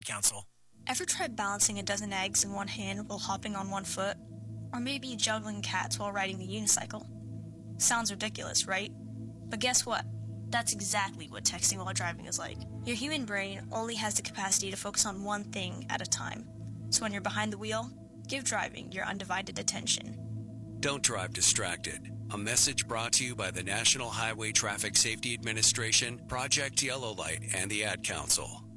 Council. Ever tried balancing a dozen eggs in one hand while hopping on one foot? Or maybe juggling cats while riding the unicycle? Sounds ridiculous, right? But guess what? That's exactly what texting while driving is like. Your human brain only has the capacity to focus on one thing at a time. So when you're behind the wheel, give driving your undivided attention. Don't drive distracted. A message brought to you by the National Highway Traffic Safety Administration, Project Yellow Light, and the Ad Council.